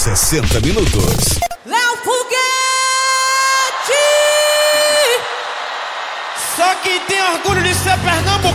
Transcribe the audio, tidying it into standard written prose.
60 minutos. Léo Foguete! Só quem tem orgulho de ser pernambucano